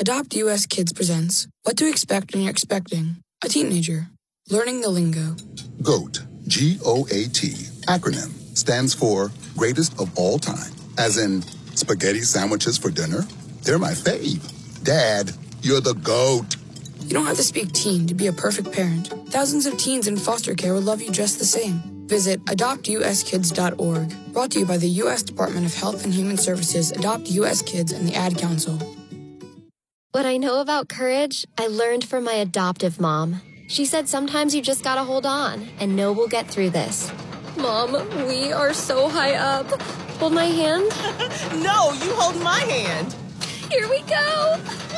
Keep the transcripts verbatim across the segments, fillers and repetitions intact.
Adopt U S Kids presents What to Expect When You're Expecting a Teenager. Learning the Lingo. GOAT, G O A T, acronym, stands for Greatest of All Time. As in, spaghetti sandwiches for dinner? They're my fave. Dad, you're the GOAT. You don't have to speak teen to be a perfect parent. Thousands of teens in foster care will love you just the same. Visit adopt u s kids dot org. Brought to you by the U S Department of Health and Human Services, Adopt U S Kids, and the Ad Council. What I know about courage, I learned from my adoptive mom. She said sometimes you just gotta hold on and know we'll get through this. Mom, we are so high up. Hold my hand. No, you hold my hand. Here we go.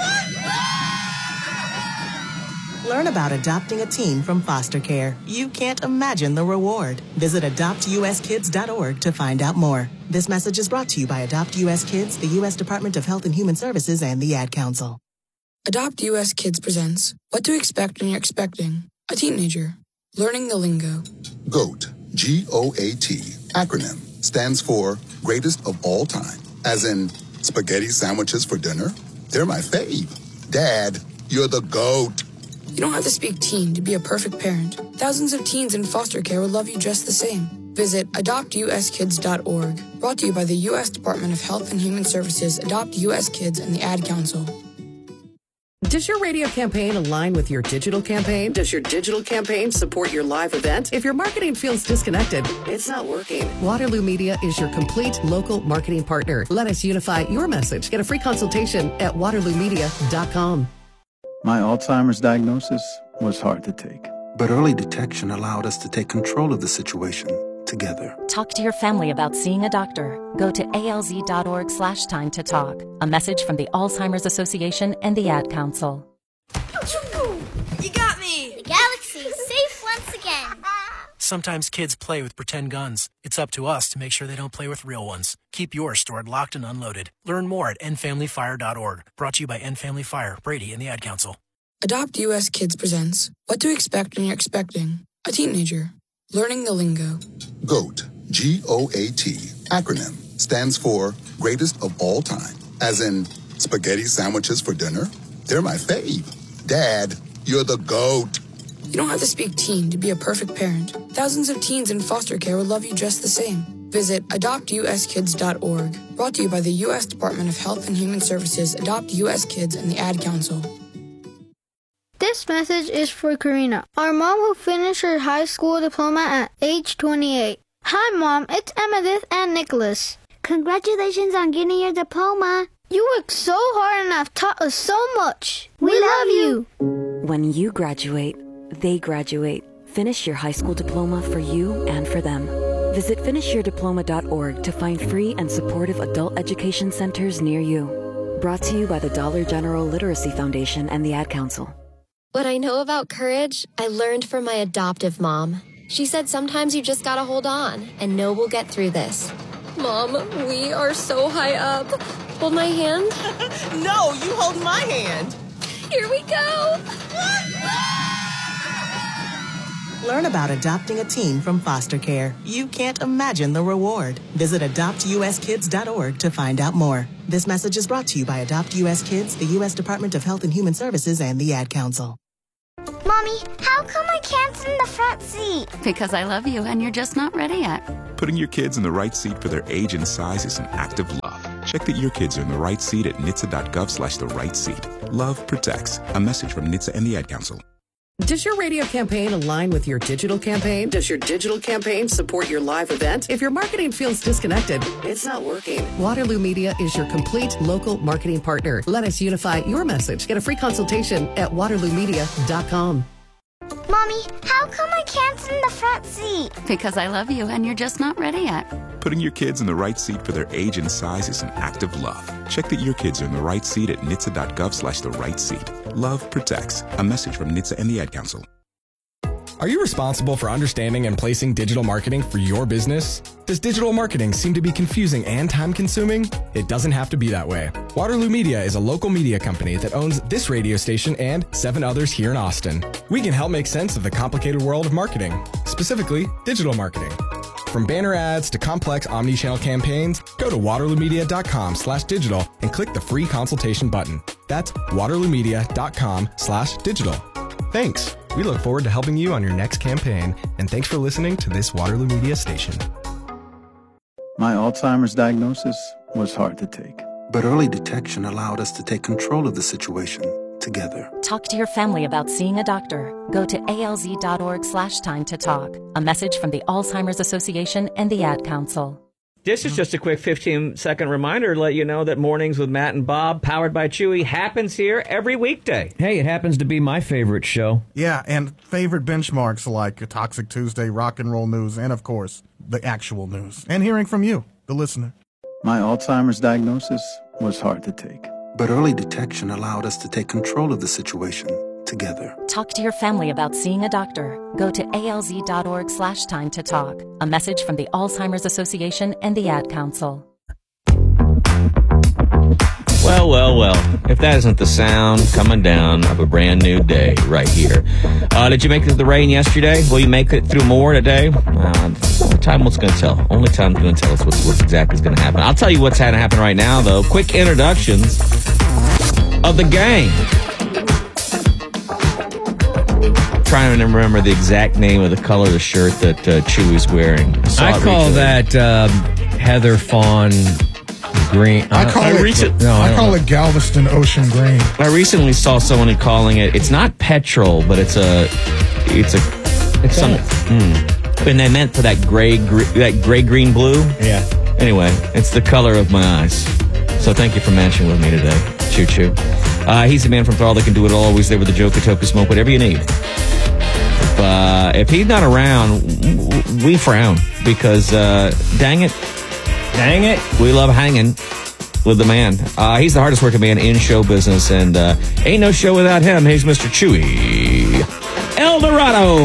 Learn about adopting a teen from foster care. You can't imagine the reward. Visit adopt u s kids dot org to find out more. This message is brought to you by Adopt U S Kids, the U S Department of Health and Human Services, and the Ad Council. Adopt U S Kids presents What to Expect When You're Expecting a Teenager. Learning the Lingo. GOAT, G O A T, acronym, stands for Greatest of All Time. As in, spaghetti sandwiches for dinner? They're my fave. Dad, you're the GOAT. You don't have to speak teen to be a perfect parent. Thousands of teens in foster care will love you just the same. Visit adopt u s kids dot org. Brought to you by the U S Department of Health and Human Services, Adopt U S Kids, and the Ad Council. Does your radio campaign align with your digital campaign? Does your digital campaign support your live event? If your marketing feels disconnected, it's not working. Waterloo Media is your complete local marketing partner. Let us unify your message. Get a free consultation at waterloo media dot com. My Alzheimer's diagnosis was hard to take. But early detection allowed us to take control of the situation together. Talk to your family about seeing a doctor. Go to alz.org slash time to talk. A message from the Alzheimer's Association and the Ad Council. You got me! The galaxy is safe once again. Sometimes kids play with pretend guns. It's up to us to make sure they don't play with real ones. Keep yours stored locked and unloaded. Learn more at end family fire dot org. Brought to you by End Family Fire, Brady, and the Ad Council. Adopt U S Kids presents What to Expect When You're Expecting a Teenager. Learning the Lingo. GOAT, G O A T, acronym, stands for Greatest of All Time. As in, spaghetti sandwiches for dinner? They're my fave. Dad, you're the GOAT. You don't have to speak teen to be a perfect parent. Thousands of teens in foster care will love you just the same. Visit adopt u s kids dot org. Brought to you by the U S Department of Health and Human Services, Adopt U S Kids, and the Ad Council. This message is for Karina, our mom who finished her high school diploma at age twenty-eight. Hi, Mom. It's Emmettith and Nicholas. Congratulations on getting your diploma. You worked so hard and have taught us so much. We, we love you. When you graduate, they graduate. Finish your high school diploma for you and for them. Visit finish your diploma dot org to find free and supportive adult education centers near you. Brought to you by the Dollar General Literacy Foundation and the Ad Council. What I know about courage, I learned from my adoptive mom. She said sometimes you just gotta hold on and know we'll get through this. Mom, we are so high up. Hold my hand. No, you hold my hand. Here we go. Learn about adopting a teen from foster care. You can't imagine the reward. Visit adopt u s kids dot org to find out more. This message is brought to you by Adopt U S Kids, the U S Department of Health and Human Services, and the Ad Council. Mommy, how come I can't sit in the front seat? Because I love you and you're just not ready yet. Putting your kids in the right seat for their age and size is an act of love. Check that your kids are in the right seat at N H T S A dot gov slash the right seat. Love protects. A message from N H T S A and the Ad Council. Does your radio campaign align with your digital campaign? Does your digital campaign support your live event? If your marketing feels disconnected, it's not working. Waterloo Media is your complete local marketing partner. Let us unify your message. Get a free consultation at waterloo media dot com. Mommy, how come I can't sit in the front seat? Because I love you and you're just not ready yet. Putting your kids in the right seat for their age and size is an act of love. Check that your kids are in the right seat at N H T S A dot gov slash the right seat. Love protects. A message from N H T S A and the Ad Council. Are you responsible for understanding and placing digital marketing for your business? Does digital marketing seem to be confusing and time-consuming? It doesn't have to be that way. Waterloo Media is a local media company that owns this radio station and seven others here in Austin. We can help make sense of the complicated world of marketing, specifically digital marketing. From banner ads to complex omni-channel campaigns, go to waterloo media dot com slash digital and click the free consultation button. That's waterloomedia.com slash digital. Thanks. We look forward to helping you on your next campaign, and thanks for listening to this Waterloo Media station. My Alzheimer's diagnosis was hard to take. But early detection allowed us to take control of the situation together. Talk to your family about seeing a doctor. Go to alz.org slash time to talk. A message from the Alzheimer's Association and the Ad Council. This is just a quick fifteen-second reminder to let you know that Mornings with Matt and Bob, powered by Chewy, happens here every weekday. Hey, it happens to be my favorite show. Yeah, and favorite benchmarks like Toxic Tuesday, Rock and Roll News, and, of course, the actual news. And hearing from you, the listener. My Alzheimer's diagnosis was hard to take. But early detection allowed us to take control of the situation together. Talk to your family about seeing a doctor. Go to alz.org slash time to talk. A message from the Alzheimer's Association and the Ad Council. Well, well, well, if that isn't the sound coming down of a brand new day right here. Uh, did you make it through the rain yesterday? Will you make it through more today? Uh, time what's going to tell. Only time's going to tell us what's, what exactly is going to happen. I'll tell you what's going to happen right now, though. Quick introductions of the gang. Trying to remember the exact name of the color of the shirt that uh, Chewy's wearing. I, I call that um, Heather Fawn Green. I call uh, it. Recent, no, I, I call know. it Galveston Ocean Green. I recently saw someone calling it. It's not petrol, but it's a. It's a. It's some. Mm, and they meant for that gray, gr- that gray green blue. Yeah. Anyway, it's the color of my eyes. So thank you for matching with me today, Choo Choo. Uh, he's the man from Thrall that can do it all. Always there with the Joker Toka Smoke, whatever you need. If, uh, if he's not around, we frown because, uh, dang it, dang it, we love hanging with the man. Uh, he's the hardest working man in show business, and uh, ain't no show without him. He's Mister Chewy Eldorado.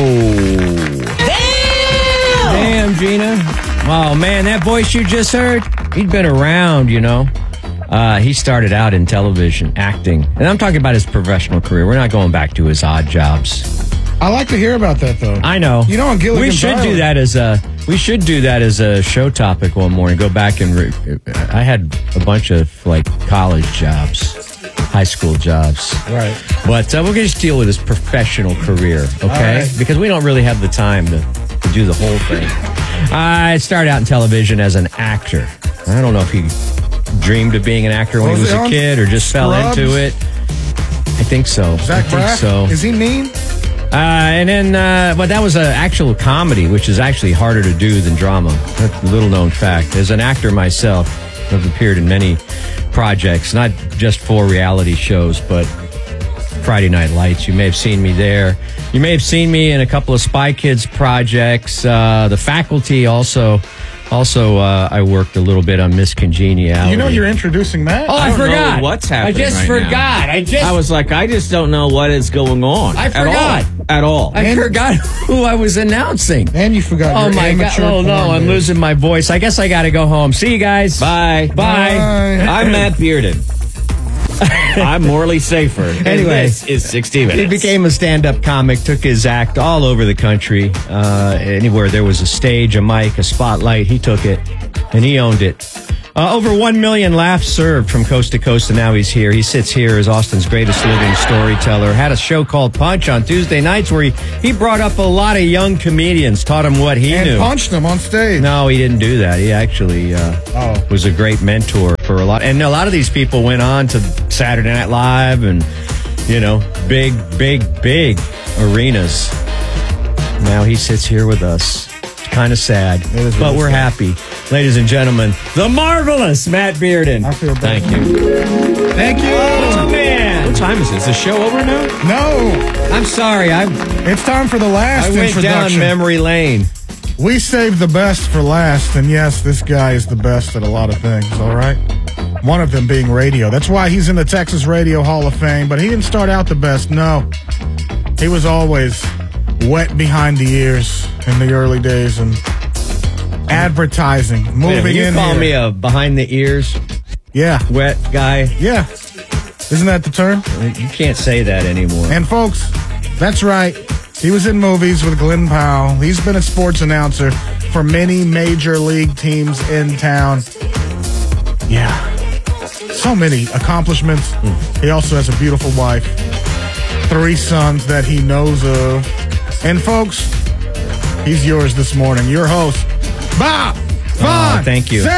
Damn! Damn, Gina. Oh, man, that voice you just heard, he'd been around, you know. Uh, he started out in television, acting. And I'm talking about his professional career. We're not going back to his odd jobs. I like to hear about that, though. I know. You know, on Gilligan's we should Island. do that as a we should do that as a show topic one morning. Go back and re- I had a bunch of like college jobs, high school jobs, right? But uh, we're going to just deal with his professional career, okay? Right. Because we don't really have the time to, to do the whole thing. I started out in television as an actor. I don't know if he dreamed of being an actor when was he was he a on kid or just Scrubs? fell into it. I think so. Zach I think Braff? so. Is he mean? Uh, and then, uh, but that was an actual comedy, which is actually harder to do than drama. That's a little known fact. As an actor myself, I've appeared in many projects, not just for reality shows, but Friday Night Lights. You may have seen me there. You may have seen me in a couple of Spy Kids projects. Uh, The Faculty also. Also, uh, I worked a little bit on Miss Congeniality. You know you're introducing Matt? Oh, I, I don't forgot. know what's happening I just right forgot. now. I just. I was like, I just don't know what is going on. I at forgot. all. At all. I And- forgot who I was announcing. And you forgot Oh your my God! amateur Oh no, porn I'm days. losing my voice. I guess I got to go home. See you guys. Bye. Bye. Bye. I'm Matt Bearden. I'm morally safer. And Anyway. this is sixty minutes. He became a stand-up comic, took his act all over the country. Uh, anywhere there was a stage, a mic, a spotlight, he took it, and he owned it. Uh, over one million laughs served from coast to coast, and now he's here. He sits here as Austin's greatest living storyteller. Had a show called Punch on Tuesday nights where he, he brought up a lot of young comedians, taught them what he and knew. punched him on stage. No, he didn't do that. He actually uh, Oh. was a great mentor for a lot. And a lot of these people went on to Saturday Night Live and, you know, big, big, big arenas. Now he sits here with us. Kind of sad, is but really we're sad. happy. Ladies and gentlemen, the marvelous Matt Bearden. I feel bad. Thank you. Thank you. Oh, man. What time is this? Is the show over now? No, I'm sorry. I it's time for the last I went down introduction. memory lane. We saved the best for last, and yes, this guy is the best at a lot of things, all right? One of them being radio. That's why he's in the Texas Radio Hall of Fame, but he didn't start out the best, no. He was always wet behind the ears in the early days and advertising, moving Wait, you in call here. me a behind the ears Yeah, wet guy? yeah. Isn't that the term? You can't say that anymore. And folks, that's right. He was in movies with Glenn Powell. He's been a sports announcer for many major league teams in town. Yeah. So many accomplishments. Mm. He also has a beautiful wife, three sons that he knows of. And folks, he's yours this morning. Your host, Bob Von oh, thank you.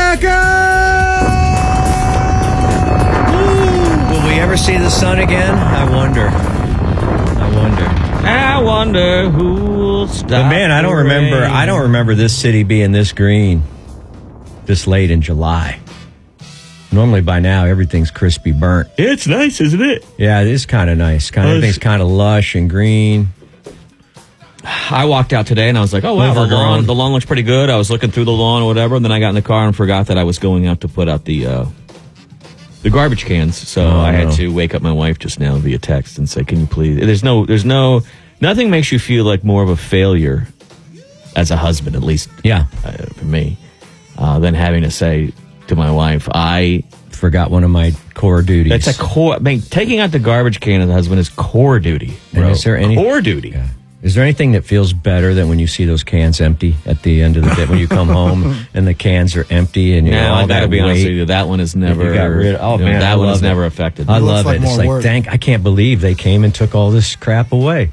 Will we ever see the sun again? I wonder. I wonder. I wonder who will stop. But man, I don't remember. Rain. I don't remember this city being this green this late in July. Normally by now everything's crispy burnt. It's nice, isn't it? Yeah, it is kind of nice. Kind of everything's kind of lush and green. I walked out today and I was like, oh, wow, the lawn, the lawn looks pretty good. I was looking through the lawn or whatever, and then I got in the car and forgot that I was going out to put out the uh, the garbage cans. So oh, I had no. to wake up my wife just now via text and say, can you please? There's no, there's no, nothing makes you feel like more of a failure as a husband, at least yeah, uh, for me, uh, than having to say to my wife, I forgot one of my core duties. That's a core, I mean, taking out the garbage can as a husband is core duty. Bro. And is there any core duty? Yeah. Is there anything that feels better than when you see those cans empty at the end of the day, when you come home and the cans are empty and you no, all I gotta that be weight, honest with you, that one is never. You got rid of, oh you know, man, that I one is it. never affected. I it love like it. It's like, work. thank, I can't believe they came and took all this crap away.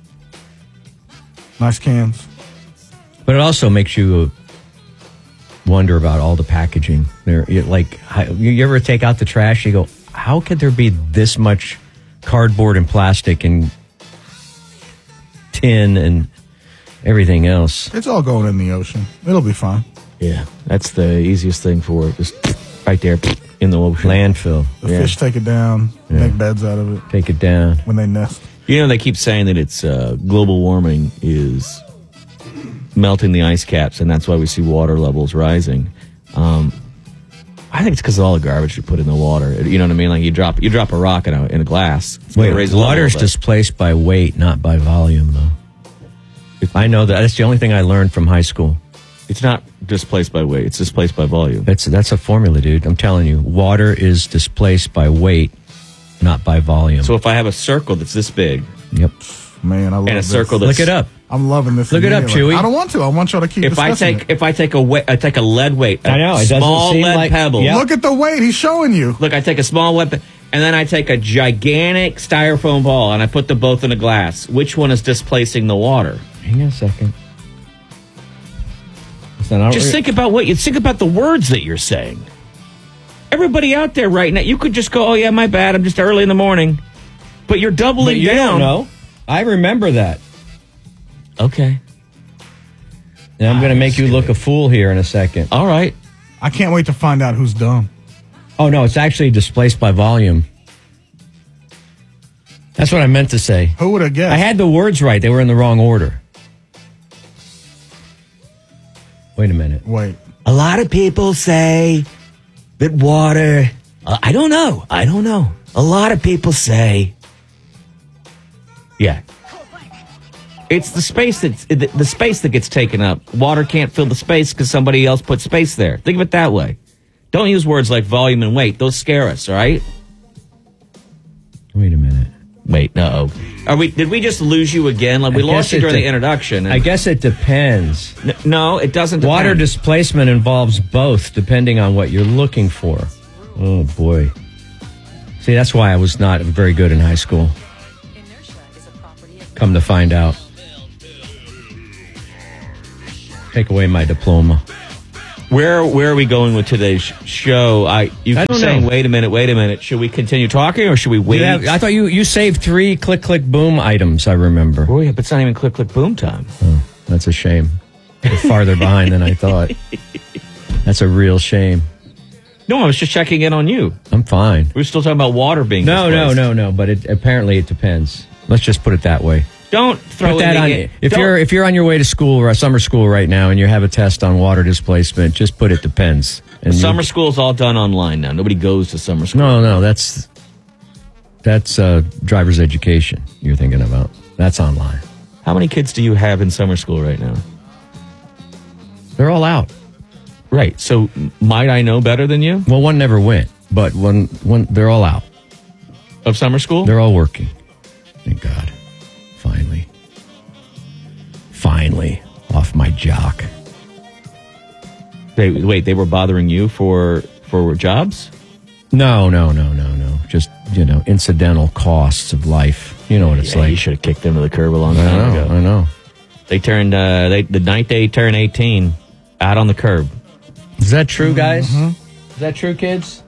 Nice cans. But it also makes you wonder about all the packaging. There, like, you ever take out the trash? You go, how could there be this much cardboard and plastic and tin and everything else? It's all going in the ocean. It'll be fine. Yeah, that's the easiest thing for it. Just right there in the ocean. Landfill. The yeah. fish take it down, yeah. make beds out of it. Take it down. When they nest. You know, they keep saying that it's uh, global warming is melting the ice caps, and that's why we see water levels rising. Um, I think it's because of all the garbage you put in the water. You know what I mean? Like you drop you drop a rock in a, in a glass. Wait, water's displaced by weight, not by volume, though. I know that. That's the only thing I learned from high school. It's not displaced by weight. It's displaced by volume. That's that's a formula, dude. I'm telling you. Water is displaced by weight, not by volume. So if I have a circle that's this big. Yep. Man, I love and a this. circle that's... Look it up. I'm loving this. Look it up, Chewy. I don't want to. I want y'all to keep if I take it. If I take a weight, I take a lead weight. A I know. It small doesn't seem lead like, pebble. Yep. Look at the weight. He's showing you. Look, I take a small lead pe- and then I take a gigantic styrofoam ball and I put them both in a glass. Which one is displacing the water? Hang on a second. Just re- think about what you think about the words that you're saying. Everybody out there right now, you could just go, "Oh yeah, my bad. I'm just early in the morning," but you're doubling but you down. No, I remember that. Okay. And I'm going to make you look a fool here in a second. All right. I can't wait to find out who's dumb. Oh no, it's actually displaced by volume. That's what I meant to say. Who would have guessed? I had the words right. They were in the wrong order. Wait a minute. Wait. A lot of people say that water... Uh, I don't know. I don't know. A lot of people say... Yeah. It's the space that's, the, the space that gets taken up. Water can't fill the space because somebody else put space there. Think of it that way. Don't use words like volume and weight. Those scare us, all right? Wait a minute. Wait, no. Are we? Did we just lose you again? Like we lost you during de- the introduction. I guess it depends. N- no, it doesn't depend. Water displacement involves both, depending on what you're looking for. Oh, boy. See, that's why I was not very good in high school. Come to find out. Take away my diploma. Where where are we going with today's show? I you keep saying, know. wait a minute, wait a minute. Should we continue talking or should we wait? Have, I thought you, you saved three click, click, boom items, I remember. Oh, yeah, but it's not even click, click, boom time. Oh, that's a shame. You're farther behind than I thought. That's a real shame. No, I was just checking in on you. I'm fine. We're still talking about water being No, displaced. no, no, no, but it, apparently it depends. Let's just put it that way. Don't throw Put that in on. the, if you're if you're on your way to school or summer school right now, and you have a test on water displacement, just put it depends. And summer you, school's all done online now. Nobody goes to summer school. No, no, that's that's uh, driver's education. You're thinking about that's online. How many kids do you have in summer school right now? They're all out. Right. So might I know better than you? Well, one never went, but one one they're all out of summer school. They're all working. Thank God. Finally. Finally. Off my jock. They, wait, they were bothering you for for jobs? No, no, no, no, no. Just, you know, incidental costs of life. You know what it's yeah, like. You should have kicked them to the curb a long I time know, ago. I know. They turned, uh, they, the night they turned eighteen, out on the curb. Is that true, guys? Mm-hmm. Is that true, kids?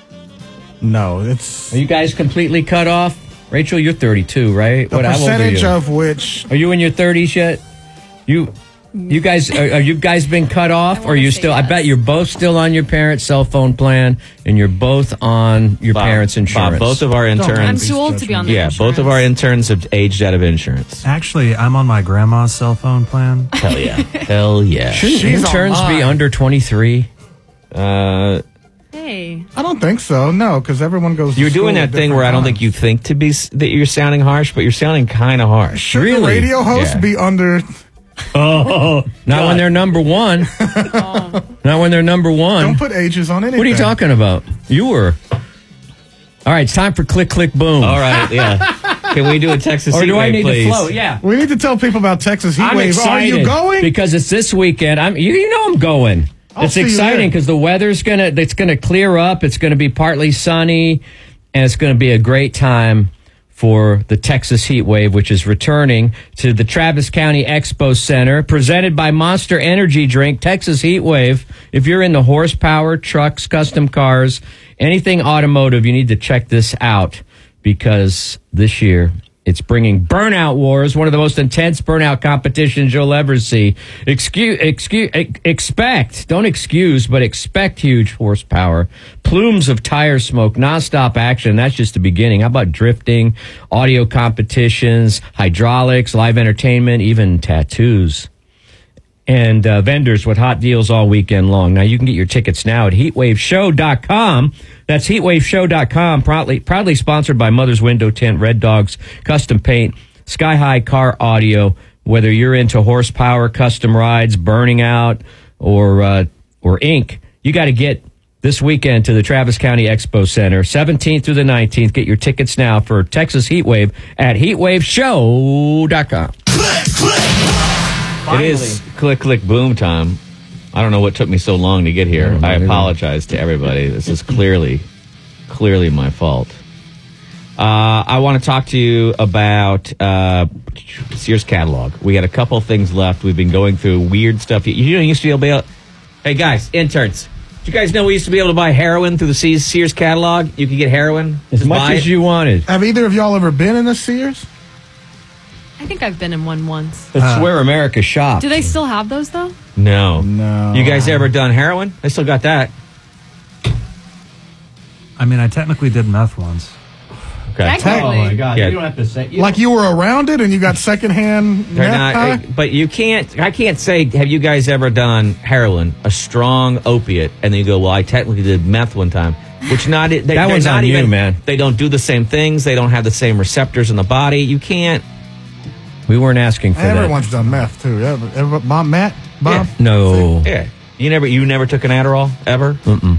No, it's... Are you guys completely cut off? Rachel, you're thirty-two, right? The what, how old are percentage you? of which... Are you in your thirties yet? You... You guys, are, are you guys been cut off, or are you still? yes. I bet you're both still on your parents' cell phone plan, and you're both on your Bob, parents' insurance. Bob, both of our interns. I'm too old to be on the Yeah, insurance. both of our interns have aged out of insurance. Actually, I'm on my grandma's cell phone plan. Hell yeah. Hell yeah. Shouldn't She's interns on be mine. under twenty-three? Uh, Hey. I don't think so, no, because everyone goes to you're school doing at that thing different where I don't times. think you think to be s- that you're sounding harsh, but you're sounding kind of harsh. Should Really? the radio host Yeah. be under... Oh, not when they're number one. Not when they're number one. Don't put ages on anything. What are you talking about? You were. All right, it's time for click, click, boom. All right, yeah. Can we do a Texas Or heat do I wave, need please? to float? Yeah. We need to tell people about Texas heat I'm wave. excited. Are you going? Because it's this weekend. I'm. You, you know I'm going. I'll it's see you exciting there. because the weather's gonna. It's gonna clear up. It's gonna be partly sunny, and it's gonna be a great time for the Texas heat wave, which is returning to the Travis County Expo Center, presented by Monster Energy Drink. Texas heat wave. If you're into horsepower, trucks, custom cars, anything automotive, you need to check this out because this year it's bringing Burnout Wars, one of the most intense burnout competitions you'll ever see. Excuse, excuse, expect, don't excuse, but expect huge horsepower, plumes of tire smoke, nonstop action. That's just the beginning. How about drifting, audio competitions, hydraulics, live entertainment, even tattoos? And uh, vendors with hot deals all weekend long. Now, you can get your tickets now at heatwave show dot com. That's heatwave show dot com, proudly, proudly sponsored by Mother's Window Tint, Red Dogs, Custom Paint, Sky High Car Audio. Whether you're into horsepower, custom rides, burning out, or, uh, or ink, you got to get this weekend to the Travis County Expo Center, seventeenth through the nineteenth. Get your tickets now for Texas Heat Wave at heatwave show dot com. It is click, click, boom time. I don't know what took me so long to get here. I, I apologize to everybody. This is clearly, clearly my fault. Uh, I want to talk to you about uh, Sears catalog. We had a couple things left. We've been going through weird stuff. You, you know, you used to be able to be able, hey, guys, interns, did you guys know we used to be able to buy heroin through the Sears catalog? You could get heroin. As Just much buy as it. you wanted. Have either of y'all ever been in a Sears? I think I've been in one once. That's where America shops. Do they still have those, though? No. No. You guys ever done heroin? I still got that. I mean, I technically did meth once. Okay. Technically. Oh, my God. Yeah. You don't have to say. You Like you were around it and you got secondhand They're meth not, high? but you can't. I can't say. Have you guys ever done heroin, a strong opiate, and then you go, "Well, I technically did meth one time," which not. They, That they're one's not on you, even, man. They don't do the same things. They don't have the same receptors in the body. You can't. We weren't asking for Everyone's done meth too. Ever, ever, Bob, Matt? Bob? that. No. Yeah. You never. You never took an Adderall ever. Mm-mm.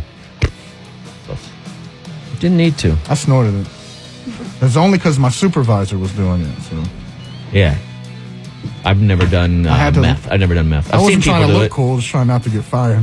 Didn't need to. I snorted it. It's only because my supervisor was doing it. So Yeah. I've never done uh, I had to- meth. I've never done meth. I I've seen wasn't people trying to do look it. cool. I was trying not to get fired.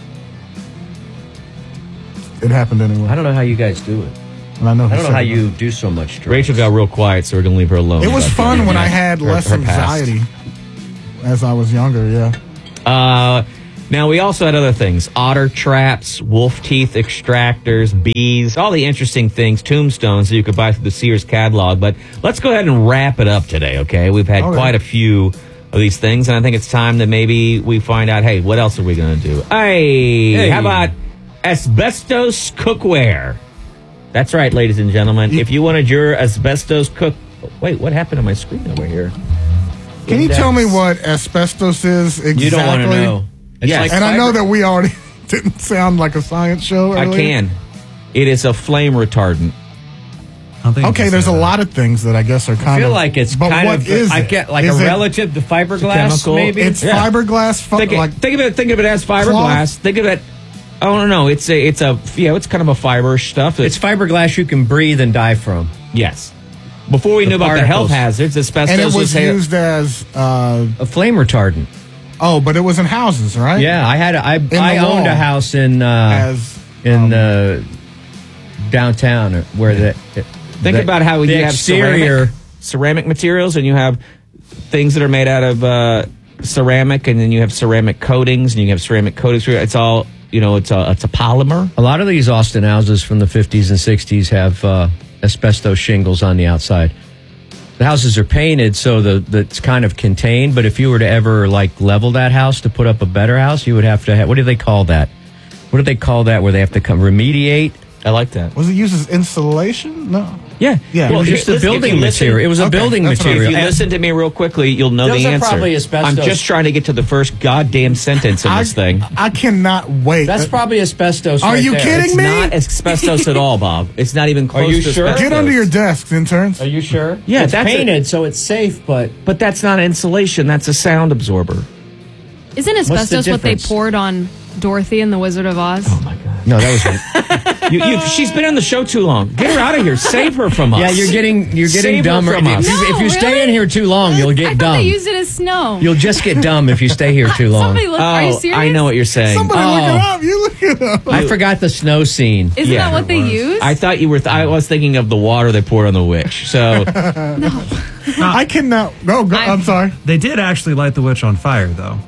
It happened anyway. I don't know how you guys do it. And I know. I he don't know said how it. you do so much drugs. Rachel got real quiet, so we're gonna leave her alone. It was About fun the- when I yeah, had her- less her past. anxiety as I was younger. Yeah. Uh, now, we also had other things. Otter traps, wolf teeth extractors, bees, all the interesting things, tombstones that you could buy through the Sears catalog. But let's go ahead and wrap it up today, okay? We've had Okay. quite a few of these things, and I think it's time that maybe we find out, hey, what else are we going to do? Hey, Hey. how about asbestos cookware? That's right, ladies and gentlemen. If you wanted your asbestos cook... Wait, what happened to my screen over here? Can you Index. tell me what asbestos is exactly? You don't want to know. It's Yes. like And I know fiber- that we already didn't sound like a science show I earlier. can. It is a flame retardant. I don't think you Okay, can there's say a that. lot of things that I guess are kind I feel of. like it's but kind what of. is I it? get like Is a it- relative to fiberglass, chemical. maybe. It's Yeah. fiberglass. Fu- Think, like think of it. Think of it as fiberglass. Think of it. Oh no, no, it's a, it's a, yeah, it's kind of a fiber stuff. It's fiberglass you can breathe and die from. yes. Before we The knew about the health particles. hazards, asbestos and it was ha- used as. Uh, A flame retardant. oh, but it was in houses, right? Yeah, I had. A, I the I owned wall. a house in uh, As in um, uh, downtown, or where the Think the, about how the you have exterior ceramic, ceramic materials, and you have things that are made out of uh, ceramic, and then you have ceramic coatings, and you have ceramic coatings. It's all, you know, it's a, it's a polymer. A lot of these Austin houses from the fifties and sixties have uh, asbestos shingles on the outside. The houses are painted so the that's kind of contained, but if you were to ever like level that house to put up a better house, you would have to have, what do they call that? What do they call that where they have to come remediate? I like that. Was it used as insulation? No. Yeah. Yeah. Well, Well, just the listen, if building you listen- material. It was a Okay, building that's what I was- material. If you listen to me real quickly, you'll know Those the are answer. probably asbestos. I'm just trying to get to the first goddamn sentence in I, this thing. I cannot wait. That's probably asbestos. Are right you there. kidding It's me? not asbestos at all, Bob. It's not even close you to sure? asbestos. Get under your desks, interns. Are you sure? Yeah, it's that's a- painted, so it's safe, but But that's not insulation. That's a sound absorber. Isn't the asbestos what they difference? poured on Dorothy and the Wizard of Oz? Oh, my God. no, that was You, you, she's been on the show too long. Get her out of here. Save her from us. yeah. You're getting you're getting Save her dumber. from If, us. you, if No, you stay really? in here too long, you'll I get thought dumb. they used it as snow. You'll just get dumb if you stay here too long. Somebody look, are you Oh, serious? I know what you're saying. Somebody look Oh. it up. You look it up. I forgot the snow scene. Isn't Yeah, that what it they was. use? I thought you were. Th- I was thinking of the water they poured on the witch. So I cannot. No, go, I'm, I'm- sorry. They did actually light the witch on fire, though.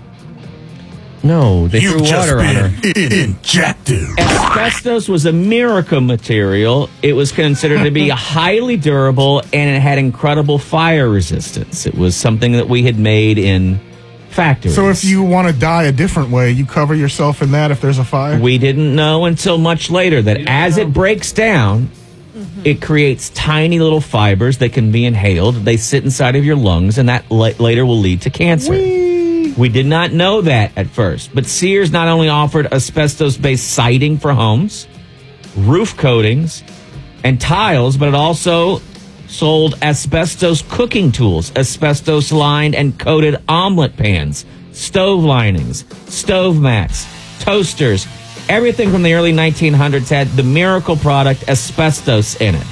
No, they threw water on her. injected. asbestos was a miracle material. It was considered to be highly durable, and it had incredible fire resistance. It was something that we had made in factories. So if you want to die a different way, you cover yourself in that if there's a fire? We didn't know until much later that as it breaks down, it creates tiny little fibers that can be inhaled. They sit inside of your lungs, and that la- later will lead to cancer. We did not know that at first. But Sears not only offered asbestos-based siding for homes, roof coatings, and tiles, but it also sold asbestos cooking tools, asbestos-lined and coated omelet pans, stove linings, stove mats, toasters. Everything from the early nineteen hundreds had the miracle product asbestos in it.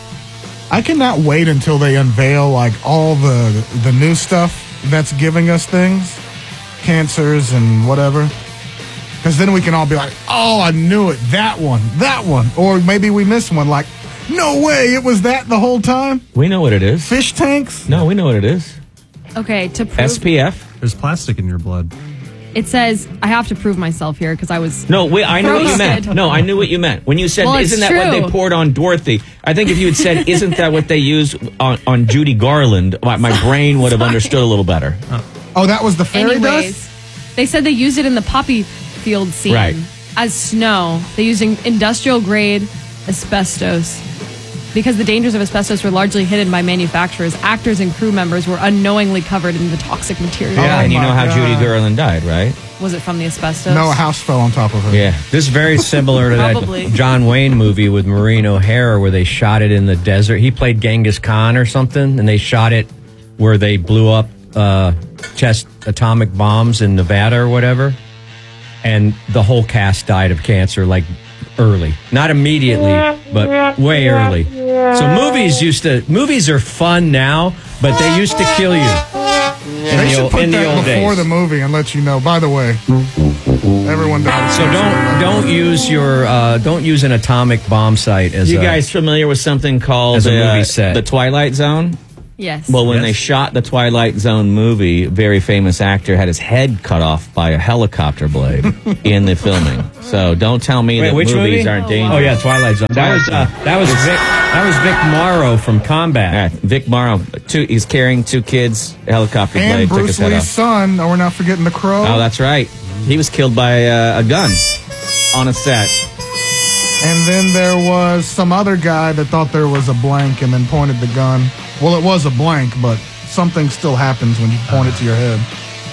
I cannot wait until they unveil like all the the new stuff that's giving us things, cancers and whatever. Because then we can all be like, oh, I knew it. That one, that one. Or maybe we missed one. Like, no way, it was that the whole time? We know what it is. Fish tanks? No, we know what it is. Okay, to prove S P F. There's plastic in your blood. it says I have to prove myself here because I was No, wait, I knew what you roasted. meant. No, I knew what you meant. When you said, Well, it's isn't that what true. they poured on Dorothy? I think if you had said, isn't that what they use on, on Judy Garland, my, my brain would have understood a little better. Oh, that was the fairy Anyways, dust? they said they used it in the poppy field scene Right. as snow. They used in- industrial grade asbestos. Because the dangers of asbestos were largely hidden by manufacturers, actors and crew members were unknowingly covered in the toxic material. Yeah, and you my know how God. Judy Garland died, right? Was it from the asbestos? No, a house fell on top of her. Yeah. This is very similar to Probably. that John Wayne movie with Maureen O'Hara where they shot it in the desert. He played Genghis Khan or something, and they shot it where they blew up uh, test atomic bombs in Nevada or whatever. And the whole cast died of cancer, like early. Not immediately, but way early. So movies used to, movies are fun now, but they used to kill you. In They the should old, put in the that old before days. the movie and let you know. By the way, everyone died. of So cancer. don't don't use your uh, don't use an atomic bomb site as You a, guys familiar with something called As a the, movie uh, set. the Twilight Zone? Yes. Well, when Yes. they shot the Twilight Zone movie, a very famous actor had his head cut off by a helicopter blade in the filming. So don't tell me Wait, that which movies movie? aren't Oh, dangerous. yeah, Twilight Zone. That was uh, that was Vic that was Vic Morrow from Combat. Yeah, Vic Morrow. Two, he's carrying two kids. Helicopter And blade took Bruce his head Lee's off. son. Oh, we're not forgetting the Crow. Oh, that's right. He was killed by uh, a gun on a set. And then there was some other guy that thought there was a blank and then pointed the gun. Well, it was a blank, but something still happens when you point it to your head.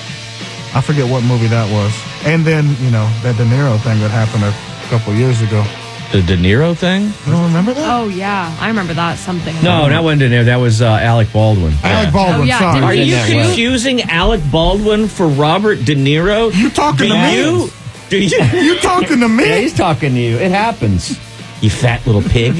I forget what movie that was. And then, you know, that De Niro thing that happened a couple years ago. The De Niro thing? You don't remember that? Oh, yeah. I remember that. Something. No, that wasn't in there. That was uh, Alec Baldwin. Alec Baldwin, Oh, yeah, sorry. didn't Are he you shoot? confusing Alec Baldwin for Robert De Niro? You talking Do to me? you? Do you? You talking to Yeah, me? he's talking to you. It happens. You fat little pig.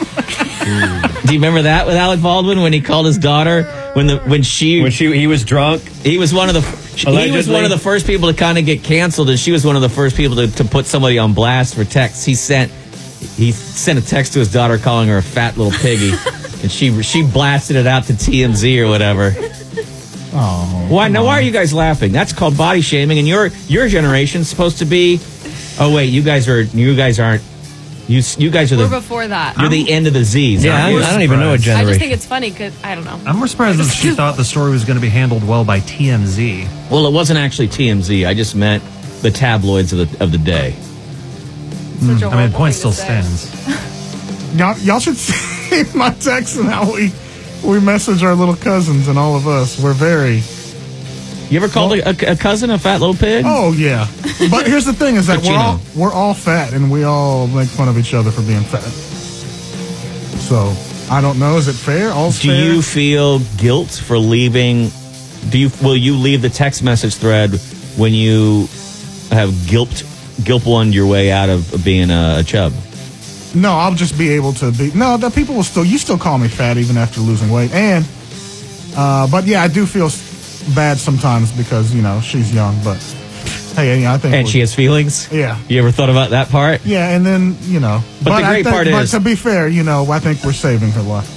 Do you remember that with Alec Baldwin when he called his daughter when the when she When she he was drunk. he was one of the he was Allegedly. one of the first people to kind of get canceled, and she was one of the first people to, to put somebody on blast for texts he sent he sent a text to his daughter calling her a fat little piggy, and she she blasted it out to T M Z or whatever. Oh, why? Now, why are you guys laughing? That's called body shaming, and your your generation's supposed to be. Oh wait, you guys are you guys aren't. You you guys are We're the before that. You're the end of the Z's. Yeah, aren't you? I don't even know what I generation. just think it's funny because I don't know. I'm more surprised that she thought the story was going to be handled well by T M Z. Well, it wasn't actually T M Z. I just meant the tabloids of the of the day. Mm, a I mean, the horrible point thing still to say. stands. Y'all, y'all should see my text and how we we message our little cousins and all of us. We're very. You ever called a, a, a cousin a fat little pig? Oh yeah, but here's the thing: is that But we're you know. all we're all fat, and we all make fun of each other for being fat. So I don't know. Is it fair? All's Do fair? you feel guilt for leaving? Do you will you leave the text message thread when you have guilt guilt one your way out of being a, a chub? No, I'll just be able to be. No, the people will still. You still call me fat even after losing weight, and uh, but yeah, I do feel bad sometimes because you know she's young, but hey, yeah, I think. And we- she has feelings. Yeah. You ever thought about that part? Yeah, and then you know. But the I great think- part but is- to be fair, you know, I think we're saving her life.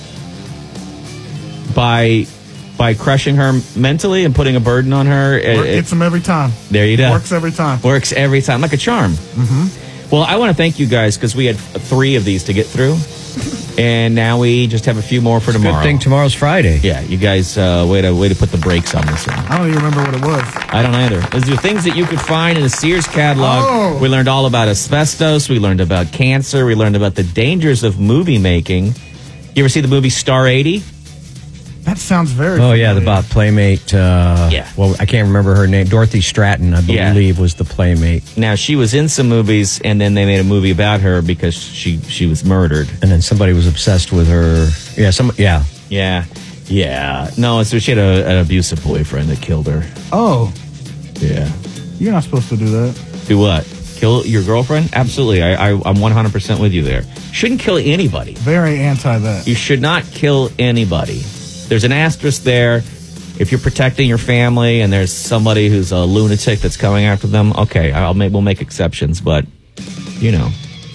By by crushing her mentally and putting a burden on her. it- Work it- gets them every time. there you go. Works every time. Works every time, like a charm. Mm-hmm. Well, I want to thank you guys because we had three of these to get through, and now we just have a few more for tomorrow. Good thing tomorrow's Friday. Yeah, you guys, uh, way to way to put the brakes on this one. I don't even remember what it was. I don't either. Those are things that you could find in the Sears catalog. Oh. We learned all about asbestos. We learned about cancer. We learned about the dangers of movie making. You ever see the movie Star eighty? That sounds very. Oh yeah, the familiar. about Playmate. Uh, Yeah. Well, I can't remember her name. Dorothy Stratton, I Yeah. believe, was the Playmate. Now, she was in some movies, and then they made a movie about her because she, she was murdered. And then somebody was obsessed with her. Yeah, some. Yeah. Yeah. Yeah. No, so she had a, an abusive boyfriend that killed her. Oh, Yeah. you're not supposed to do that. Do what? Kill your girlfriend? Absolutely. I, I, I'm one hundred percent with you there. Shouldn't kill anybody. Very anti that. You should not kill anybody. There's an asterisk there. If you're protecting your family and there's somebody who's a lunatic that's coming after them, okay, I'll make, we'll make exceptions, but, you know.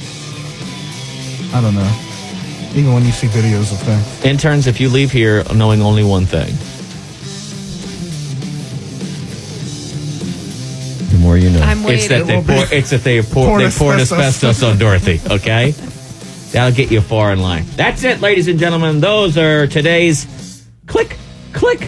I don't know. Even when you see videos of things. Interns, if you leave here knowing only one thing, The more you know. I'm it's that, they waiting. pour, it's that they, pour, Poured they poured asbestos. asbestos on Dorothy, okay? That'll get you far in line. That's it, ladies and gentlemen. Those are today's click, click,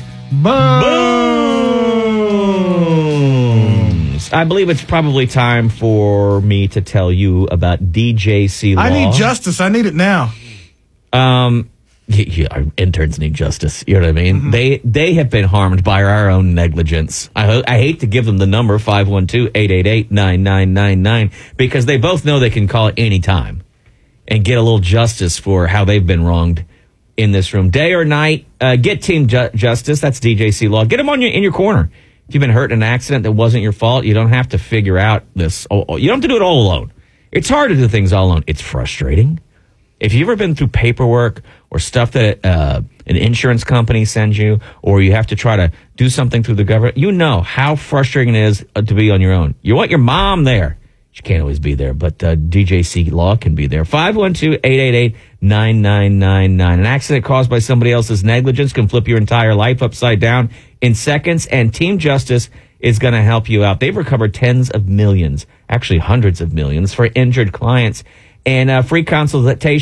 booms. I believe it's probably time for me to tell you about D J C Law. I need justice. I need it now. Um, yeah, yeah, our interns need justice. You know what I mean? Mm-hmm. They they have been harmed by our own negligence. I ho- I hate to give them the number five one two, eight eight eight, nine nine nine nine because they both know they can call it any time and get a little justice for how they've been wronged in this room, day or night. Uh, get Team Ju- Justice. That's D J C Law. Get them on your in your corner. If you've been hurt in an accident that wasn't your fault, you don't have to figure out this. Oh, you don't have to do it all alone. It's hard to do things all alone. It's frustrating. If you've ever been through paperwork or stuff that uh, an insurance company sends you, or you have to try to do something through the government, you know how frustrating it is uh, to be on your own. You want your mom there. She can't always be there, but uh, D J C Law can be there. five one two, eight eight eight, nine nine nine nine. An accident caused by somebody else's negligence can flip your entire life upside down in seconds, and Team Justice is going to help you out. They've recovered tens of millions, actually hundreds of millions, for injured clients. And uh, free consultation